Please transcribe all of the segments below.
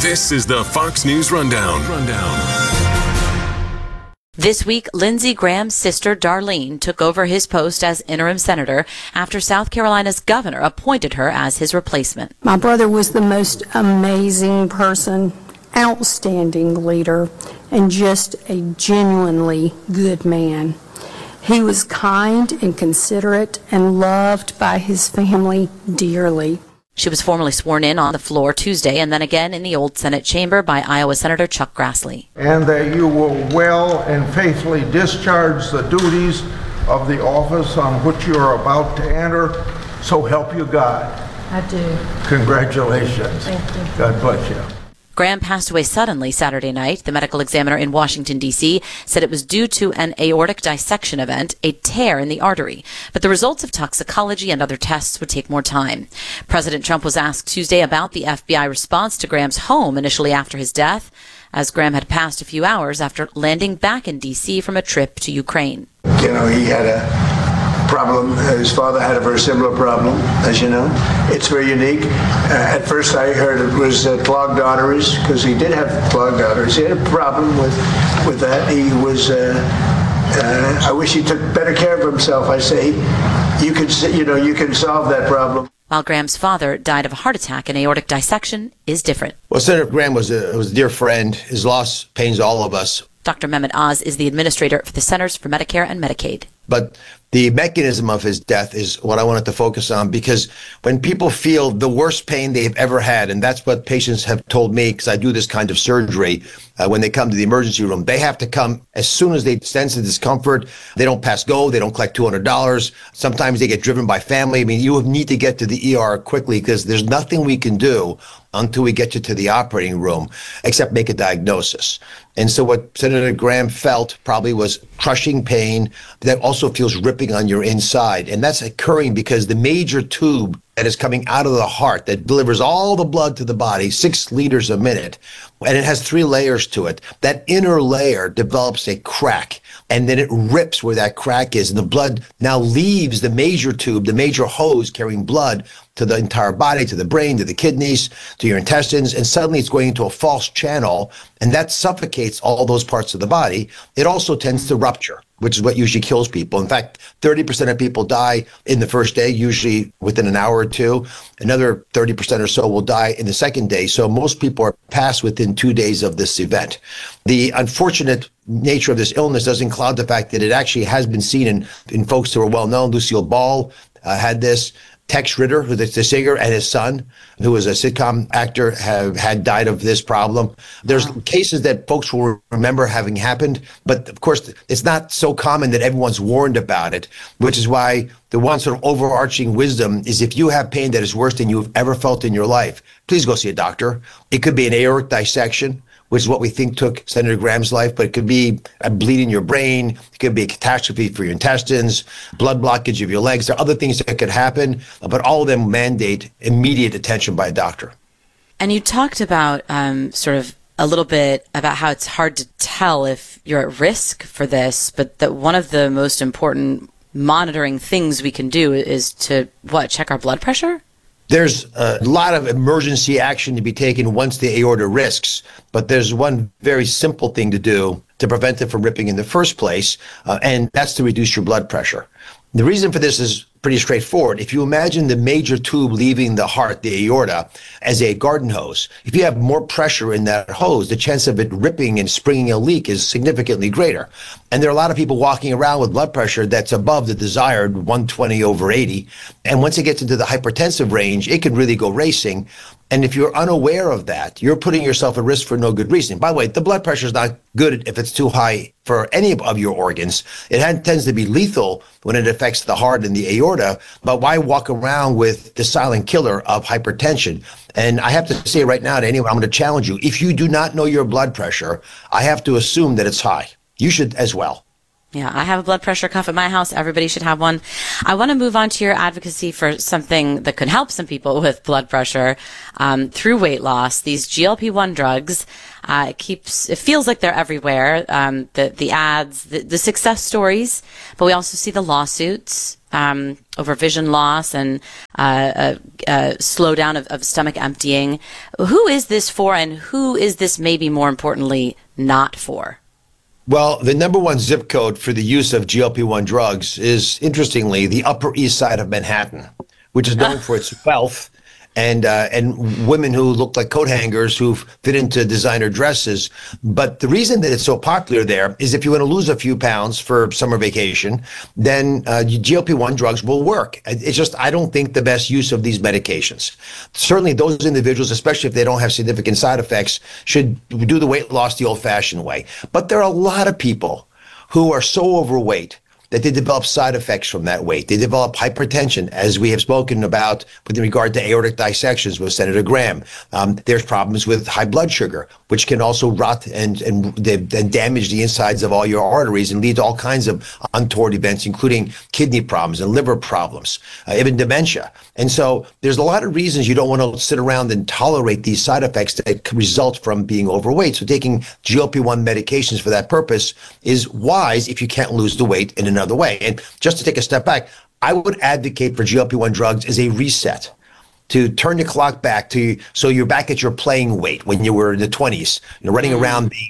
This is the Fox News Rundown. This week, Lindsey Graham's sister, Darlene, took over his post as interim senator after South Carolina's governor appointed her as his replacement. My brother was the most amazing person, outstanding leader, and just a genuinely good man. He was kind and considerate and loved by his family dearly. She was formally sworn in on the floor Tuesday and then again in the old Senate chamber by Iowa Senator Chuck Grassley. And that you will well and faithfully discharge the duties of the office on which you are about to enter. So help you God. I do. Congratulations. Thank you. God bless you. Graham passed away suddenly Saturday night. The medical examiner in Washington, D.C. said it was due to an aortic dissection event, a tear in the artery. But the results of toxicology and other tests would take more time. President Trump was asked Tuesday about the FBI response to Graham's home initially after his death, as Graham had passed a few hours after landing back in D.C. from a trip to Ukraine. You know, he had a problem. His father had a very similar problem, as you know. It's very unique. At first I heard it was clogged arteries, because he did have clogged arteries. He had a problem with that. He was, I wish he took better care of himself. I say, you can solve that problem. While Graham's father died of a heart attack, an aortic dissection is different. Well, Senator Graham was a dear friend. His loss pains all of us. Dr. Mehmet Oz is the administrator for the Centers for Medicare and Medicaid. But the mechanism of his death is what I wanted to focus on, because when people feel the worst pain they've ever had, and that's what patients have told me, because I do this kind of surgery, when they come to the emergency room, they have to come as soon as they sense the discomfort. They don't pass go. They don't collect $200. Sometimes they get driven by family. I mean, you need to get to the ER quickly, because there's nothing we can do until we get you to the operating room except make a diagnosis. And so what Senator Graham felt probably was crushing pain that also feels ripping on your inside. And that's occurring because the major tube that is coming out of the heart that delivers all the blood to the body, 6 liters a minute, and it has 3 layers to it. That inner layer develops a crack, and then it rips where that crack is, and the blood now leaves the major tube, the major hose carrying blood to the entire body, to the brain, to the kidneys, to your intestines, and suddenly it's going into a false channel, and that suffocates all those parts of the body. It also tends to rupture, which is what usually kills people. In fact, 30% of people die in the first day, usually within an hour or two. Another 30% or so will die in the second day. So most people are passed within 2 days of this event. The unfortunate nature of this illness doesn't cloud the fact that it actually has been seen in folks who are well known. Lucille Ball had this. Tex Ritter, who's the singer, and his son, who was a sitcom actor, had died of this problem. There's cases that folks will remember having happened, but of course, it's not so common that everyone's warned about it, which is why the one sort of overarching wisdom is if you have pain that is worse than you've ever felt in your life, please go see a doctor. It could be an aortic dissection, which is what we think took Senator Graham's life, but it could be a bleed in your brain. It could be a catastrophe for your intestines, blood blockage of your legs. There are other things that could happen, but all of them mandate immediate attention by a doctor. And you talked about sort of a little bit about how it's hard to tell if you're at risk for this, but that one of the most important monitoring things we can do is to, check our blood pressure? There's a lot of emergency action to be taken once the aorta risks, but there's one very simple thing to do to prevent it from ripping in the first place, and that's to reduce your blood pressure. The reason for this is pretty straightforward. If you imagine the major tube leaving the heart, the aorta, as a garden hose, if you have more pressure in that hose, the chance of it ripping and springing a leak is significantly greater. And there are a lot of people walking around with blood pressure that's above the desired 120/80. And once it gets into the hypertensive range, it can really go racing. And if you're unaware of that, you're putting yourself at risk for no good reason. By the way, the blood pressure is not good if it's too high for any of your organs. It tends to be lethal when it affects the heart and the aorta. But why walk around with the silent killer of hypertension? And I have to say right now to anyone, I'm going to challenge you. If you do not know your blood pressure, I have to assume that it's high. You should as well. Yeah, I have a blood pressure cuff at my house. Everybody should have one. I want to move on to your advocacy for something that could help some people with blood pressure through weight loss. These GLP-1 drugs, it feels like they're everywhere. The ads, the success stories, but we also see the lawsuits over vision loss and slowdown of stomach emptying. Who is this for, and who is this maybe more importantly not for? Well, the number one zip code for the use of GLP-1 drugs is, interestingly, the Upper East Side of Manhattan, which is known for its wealth and women who look like coat hangers who fit into designer dresses. But the reason that it's so popular there is if you want to lose a few pounds for summer vacation, then GLP-1 drugs will work. It's just, I don't think the best use of these medications. Certainly those individuals, especially if they don't have significant side effects, should do the weight loss the old-fashioned way. But there are a lot of people who are so overweight that they develop side effects from that weight. They develop hypertension, as we have spoken about with regard to aortic dissections with Senator Graham. There's problems with high blood sugar, which can also rot and damage the insides of all your arteries and lead to all kinds of untoward events, including kidney problems and liver problems, even dementia. And so there's a lot of reasons you don't want to sit around and tolerate these side effects that result from being overweight. So taking GLP-1 medications for that purpose is wise if you can't lose the weight in another way. And just to take a step back, I would advocate for GLP-1 drugs as a reset, to turn the clock back to so you're back at your playing weight when you were in the 20s, running around being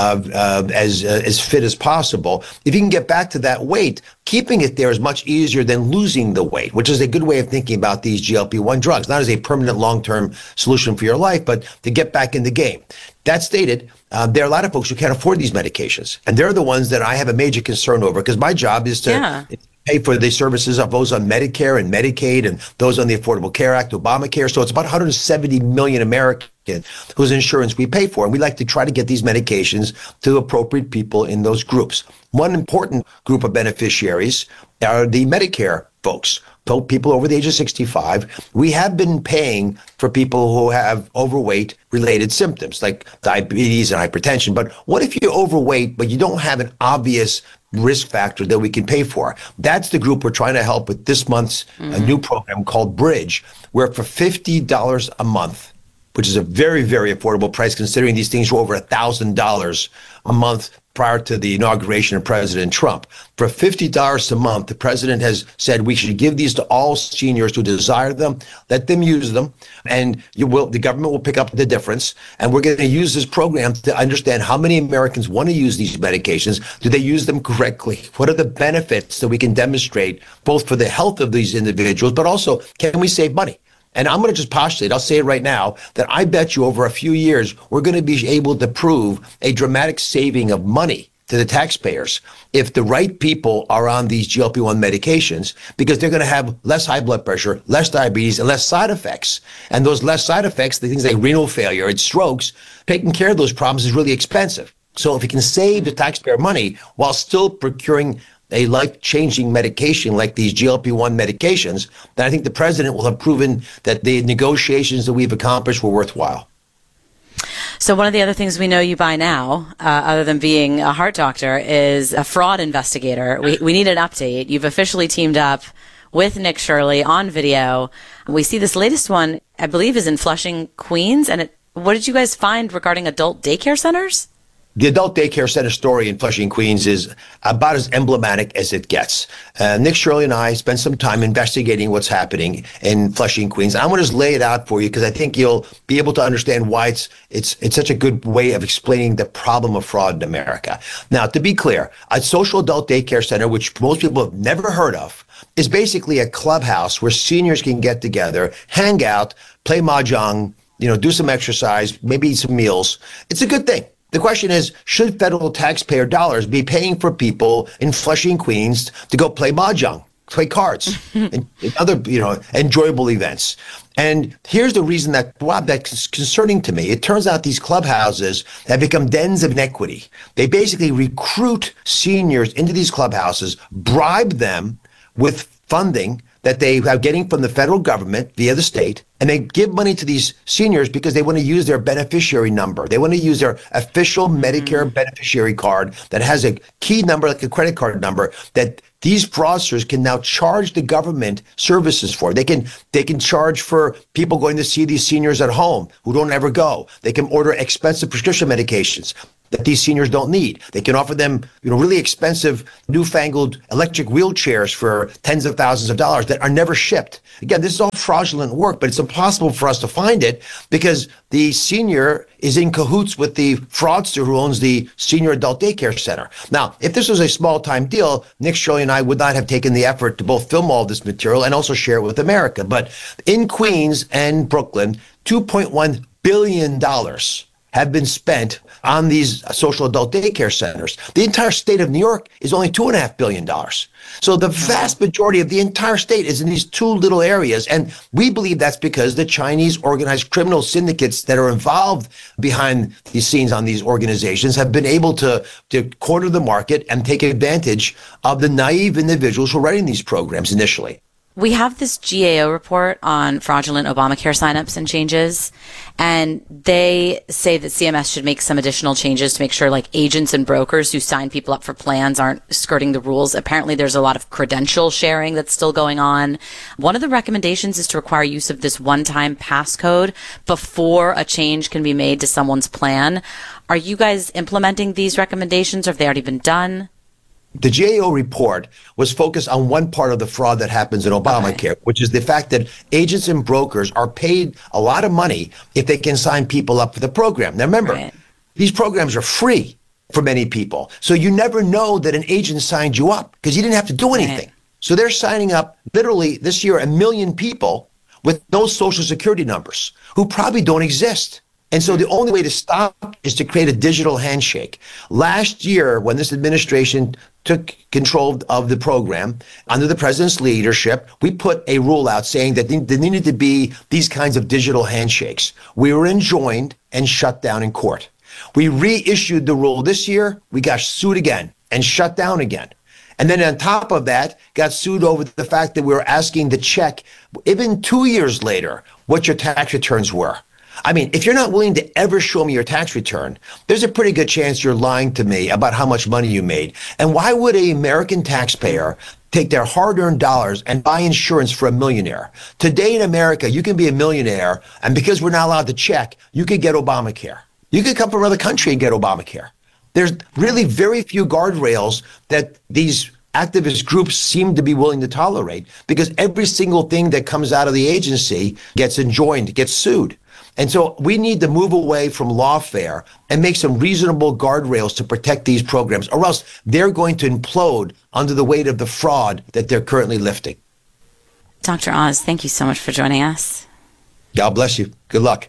as fit as possible. If you can get back to that weight, keeping it there is much easier than losing the weight, which is a good way of thinking about these GLP-1 drugs, not as a permanent long-term solution for your life, but to get back in the game. That stated, there are a lot of folks who can't afford these medications, and they're the ones that I have a major concern over, because my job is to pay for the services of those on Medicare and Medicaid and those on the Affordable Care Act, Obamacare. So it's about 170 million Americans whose insurance we pay for. And we like to try to get these medications to appropriate people in those groups. One important group of beneficiaries are the Medicare folks, people over the age of 65. We have been paying for people who have overweight related symptoms like diabetes and hypertension. But what if you're overweight, but you don't have an obvious risk factor that we can pay for? That's the group we're trying to help with this month's new program called Bridge, where for $50 a month, which is a very, very affordable price considering these things were over $1,000 a month prior to the inauguration of President Trump. For $50 a month, the president has said we should give these to all seniors who desire them, let them use them, and the government will pick up the difference. And we're going to use this program to understand how many Americans want to use these medications. Do they use them correctly? What are the benefits that we can demonstrate both for the health of these individuals, but also can we save money? And I'm going to just postulate, I'll say it right now, that I bet you over a few years, we're going to be able to prove a dramatic saving of money to the taxpayers if the right people are on these GLP-1 medications, because they're going to have less high blood pressure, less diabetes, and less side effects. And those less side effects, the things like renal failure and strokes, taking care of those problems is really expensive. So if you can save the taxpayer money while still procuring a life-changing medication like these GLP-1 medications, then I think the president will have proven that the negotiations that we've accomplished were worthwhile. So one of the other things we know you by now, other than being a heart doctor, is a fraud investigator. We need an update. You've officially teamed up with Nick Shirley on video. We see this latest one, I believe, is in Flushing, Queens. And what did you guys find regarding adult daycare centers? The adult daycare center story in Flushing, Queens is about as emblematic as it gets. Nick Shirley and I spent some time investigating what's happening in Flushing, Queens. I'm going to just lay it out for you because I think you'll be able to understand why it's such a good way of explaining the problem of fraud in America. Now, to be clear, a social adult daycare center, which most people have never heard of, is basically a clubhouse where seniors can get together, hang out, play mahjong, do some exercise, maybe eat some meals. It's a good thing. The question is, should federal taxpayer dollars be paying for people in Flushing, Queens to go play mahjong, play cards, and other, enjoyable events? And here's the reason that's concerning to me. It turns out these clubhouses have become dens of inequity. They basically recruit seniors into these clubhouses, bribe them with funding that they are getting from the federal government via the state, and they give money to these seniors because they want to use their beneficiary number. They want to use their official Medicare beneficiary card that has a key number, like a credit card number, that these fraudsters can now charge the government services for. They can charge for people going to see these seniors at home who don't ever go. They can order expensive prescription medications that these seniors don't need. They can offer them, really expensive, newfangled electric wheelchairs for tens of thousands of dollars that are never shipped. Again, this is all fraudulent work, but it's impossible for us to find it because the senior is in cahoots with the fraudster who owns the senior adult daycare center. Now, if this was a small-time deal, Nick Shirley and I would not have taken the effort to both film all this material and also share it with America. But in Queens and Brooklyn, $2.1 billion have been spent on these social adult daycare centers. The entire state of New York is only $2.5 billion. So the vast majority of the entire state is in these two little areas. And we believe that's because the Chinese organized criminal syndicates that are involved behind the scenes on these organizations have been able to corner the market and take advantage of the naive individuals who are running these programs initially. We have this GAO report on fraudulent Obamacare signups and changes, and they say that CMS should make some additional changes to make sure agents and brokers who sign people up for plans aren't skirting the rules. Apparently there's a lot of credential sharing that's still going on. One of the recommendations is to require use of this one-time passcode before a change can be made to someone's plan. Are you guys implementing these recommendations, or have they already been done? The GAO report was focused on one part of the fraud that happens in Obamacare, which is the fact that agents and brokers are paid a lot of money if they can sign people up for the program. Now, remember, these programs are free for many people. So you never know that an agent signed you up because you didn't have to do anything. So they're signing up literally this year 1 million people with no social security numbers who probably don't exist. And so the only way to stop is to create a digital handshake. Last year, when this administration took control of the program under the president's leadership, we put a rule out saying that there needed to be these kinds of digital handshakes. We were enjoined and shut down in court. We reissued the rule this year. We got sued again and shut down again. And then on top of that, got sued over the fact that we were asking to check, even 2 years later, what your tax returns were. I mean, if you're not willing to ever show me your tax return, there's a pretty good chance you're lying to me about how much money you made. And why would an American taxpayer take their hard-earned dollars and buy insurance for a millionaire? Today in America, you can be a millionaire, and because we're not allowed to check, you could get Obamacare. You could come from another country and get Obamacare. There's really very few guardrails that these activist groups seem to be willing to tolerate, because every single thing that comes out of the agency gets enjoined, gets sued. And so we need to move away from lawfare and make some reasonable guardrails to protect these programs, or else they're going to implode under the weight of the fraud that they're currently lifting. Dr. Oz, thank you so much for joining us. God bless you. Good luck.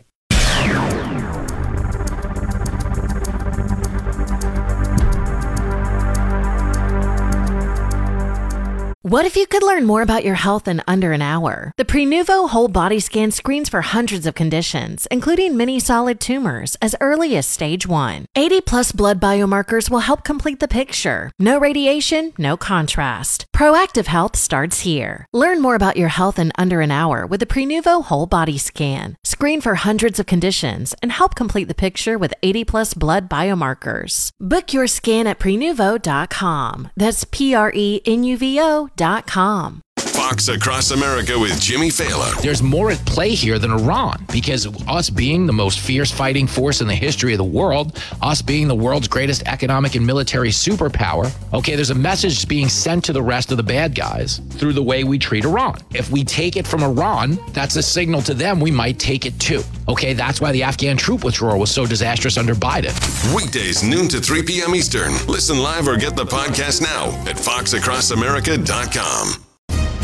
What if you could learn more about your health in under an hour? The Prenuvo Whole Body Scan screens for hundreds of conditions, including many solid tumors, as early as stage 1. 80+ blood biomarkers will help complete the picture. No radiation, no contrast. Proactive health starts here. Learn more about your health in under an hour with the Prenuvo Whole Body Scan. Screen for hundreds of conditions and help complete the picture with 80+ blood biomarkers. Book your scan at Prenuvo.com. That's Prenuvo.com. Fox Across America with Jimmy Fallon. There's more at play here than Iran, because us being the most fierce fighting force in the history of the world, us being the world's greatest economic and military superpower, okay, there's a message being sent to the rest of the bad guys through the way we treat Iran. If we take it from Iran, that's a signal to them we might take it too. Okay, that's why the Afghan troop withdrawal was so disastrous under Biden. Weekdays, noon to 3 p.m. Eastern. Listen live or get the podcast now at foxacrossamerica.com.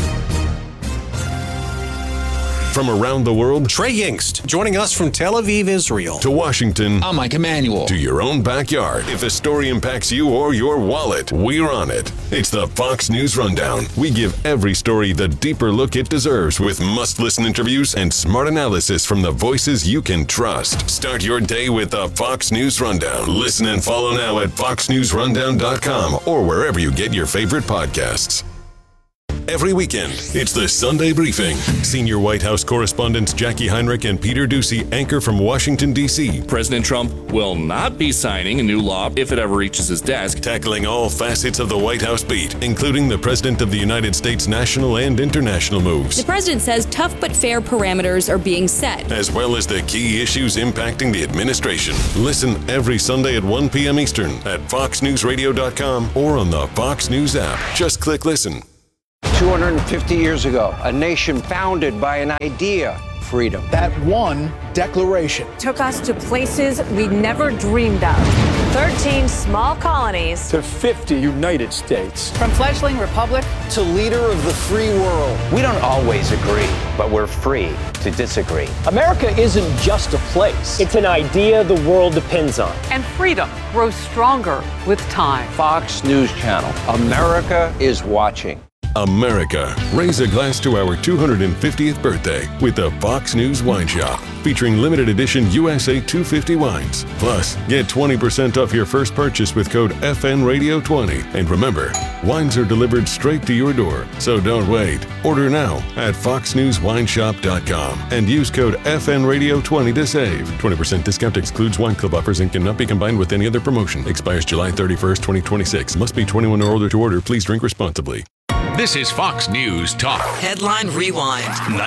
From around the world, Trey Yingst, joining us from Tel Aviv, Israel. To Washington. I'm Mike Emanuel. To your own backyard. If a story impacts you or your wallet, we're on it. It's the Fox News Rundown. We give every story the deeper look it deserves, with must-listen interviews and smart analysis from the voices you can trust. Start your day with the Fox News Rundown. Listen and follow now at foxnewsrundown.com or wherever you get your favorite podcasts. every weekend. It's the Sunday Briefing. Senior White House correspondents Jackie Heinrich and Peter Doocy anchor from Washington, D.C. President Trump will not be signing a new law if it ever reaches his desk. Tackling all facets of the White House beat, including the President of the United States national and international moves. The president says tough but fair parameters are being set, as well as the key issues impacting the administration. Listen every Sunday at 1 p.m. Eastern at foxnewsradio.com or on the Fox News app. Just click listen. 250 years ago, a nation founded by an idea, freedom. That one declaration took us to places we never dreamed of. 13 small colonies to 50 United States. From fledgling republic to leader of the free world. We don't always agree, but we're free to disagree. America isn't just a place. It's an idea the world depends on. And freedom grows stronger with time. Fox News Channel. America is watching. America, raise a glass to our 250th birthday with the Fox News Wine Shop, featuring limited edition USA 250 wines. Plus, get 20% off your first purchase with code FNRadio20. And remember, wines are delivered straight to your door, so don't wait. Order now at foxnewswineshop.com and use code FNRadio20 to save. 20% discount excludes wine club offers and cannot be combined with any other promotion. Expires July 31st, 2026. Must be 21 or older to order. Please drink responsibly. This is Fox News Talk. Headline Rewind.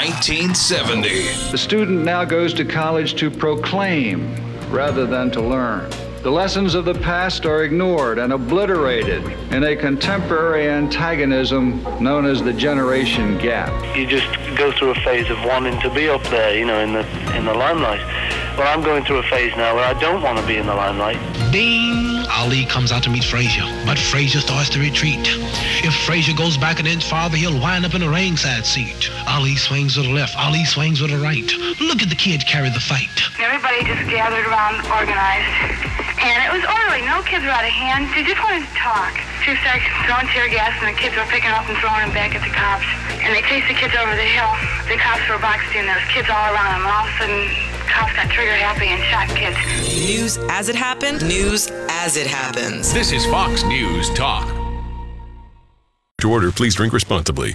1970. The student now goes to college to proclaim rather than to learn. The lessons of the past are ignored and obliterated in a contemporary antagonism known as the generation gap. You just go through a phase of wanting to be up there, in the limelight. Well, I'm going through a phase now where I don't want to be in the limelight. Ding! Ali comes out to meet Frazier, but Frazier starts to retreat. If Frazier goes back an inch farther, he'll wind up in a ringside seat. Ali swings to the left, Ali swings to the right. Look at the kid carry the fight. Everybody just gathered around, organized, and it was orderly. No kids were out of hand. They just wanted to talk. She started throwing tear gas, and the kids were picking up and throwing them back at the cops. And they chased the kids over the hill. The cops were boxed in. There was kids all around them, and all of a sudden, cops got trigger happy and shot kids. News as it happened, news as it happens. This is Fox News Talk. To order, please drink responsibly.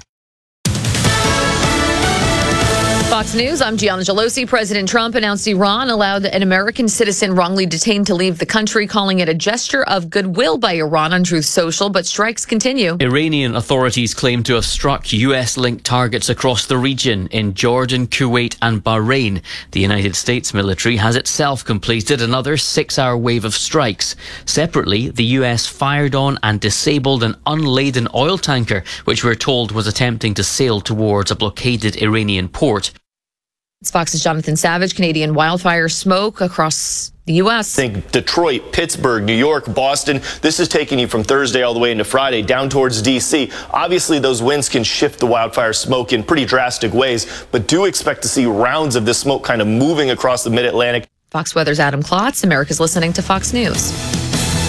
Fox News, I'm Gianna Gelosi. President Trump announced Iran allowed an American citizen wrongly detained to leave the country, calling it a gesture of goodwill by Iran on Truth Social, but strikes continue. Iranian authorities claim to have struck US-linked targets across the region in Jordan, Kuwait and Bahrain. The United States military has itself completed another 6-hour wave of strikes. Separately, the US fired on and disabled an unladen oil tanker, which we're told was attempting to sail towards a blockaded Iranian port. It's Fox's Jonathan Savage. Canadian wildfire smoke across the U.S. Think Detroit, Pittsburgh, New York, Boston. This is taking you from Thursday all the way into Friday down towards D.C. Obviously, those winds can shift the wildfire smoke in pretty drastic ways, but do expect to see rounds of this smoke kind of moving across the mid-Atlantic. Fox Weather's Adam Klotz. America's listening to Fox News.